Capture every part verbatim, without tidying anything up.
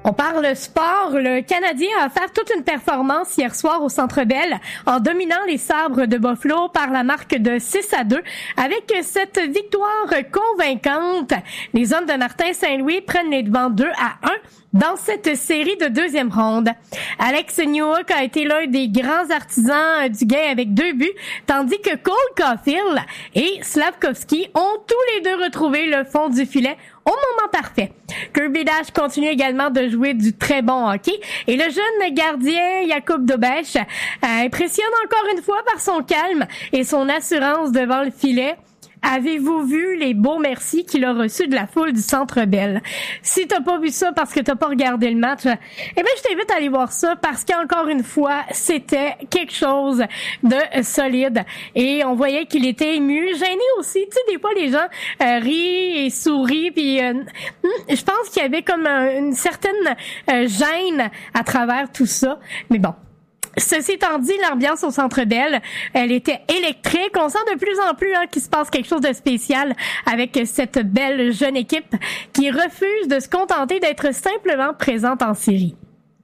On parle sport. Le Canadien a offert toute une performance hier soir au Centre Bell en dominant les Sabres de Buffalo par la marque de six à deux. Avec cette victoire convaincante, les hommes de Martin Saint-Louis prennent les devants deux à un dans cette série de deuxième ronde. Alex Newhook a été l'un des grands artisans du gain avec deux buts, tandis que Cole Caulfield et Slavkovski ont tous les deux retrouvé le fond du filet au moment parfait. Kirby Dash continue également de jouer du très bon hockey et le jeune gardien Jakub Dobeš impressionne encore une fois par son calme et son assurance devant le filet. Avez-vous vu les beaux merci qu'il a reçus de la foule du Centre Bell? Si t'as pas vu ça parce que t'as pas regardé le match, eh ben je t'invite à aller voir ça parce qu'encore une fois, c'était quelque chose de solide. Et on voyait qu'il était ému, gêné aussi. Tu sais, des fois, les gens euh, rient et sourient. Puis euh, je pense qu'il y avait comme un, une certaine euh, gêne à travers tout ça. Mais bon. Ceci étant dit, l'ambiance au Centre Bell, elle était électrique. On sent de plus en plus hein, qu'il se passe quelque chose de spécial avec cette belle jeune équipe qui refuse de se contenter d'être simplement présente en série.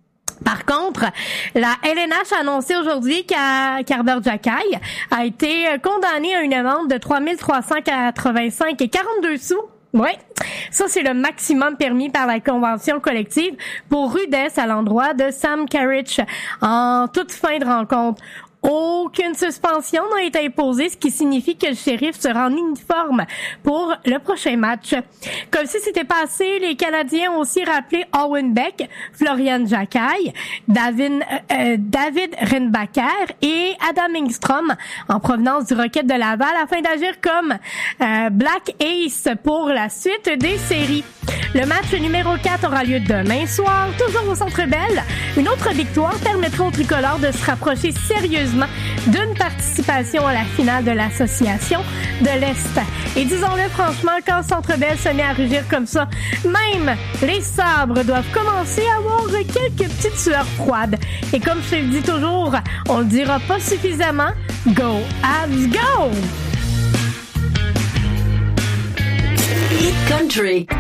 Par contre, la L N H a annoncé aujourd'hui qu'Arber Xhekaj a été condamné à une amende de trois mille trois cent quatre-vingt-cinq et quarante-deux sous. Ouais, ça c'est le maximum permis par la convention collective pour rudesse à l'endroit de Sam Carrick en toute fin de rencontre. Aucune suspension n'a été imposée, ce qui signifie que le shérif sera en uniforme pour le prochain match. Comme si c'était passé, les Canadiens ont aussi rappelé Owen Beck, Florian Xhekaj, David, euh, David Reinbacher et Adam Engstrom en provenance du Rocket de Laval afin d'agir comme euh, Black Ace pour la suite des séries. Le match numéro quatre aura lieu demain soir, toujours au Centre Bell. Une autre victoire permettra aux tricolores de se rapprocher sérieusement d'une participation à la finale de l'association de l'Est. Et disons-le franchement, quand le Centre Bell se met à rugir comme ça, même les sabres doivent commencer à avoir quelques petites sueurs froides. Et comme je le dis toujours, on le dira pas suffisamment, go Habs go! Hit Country.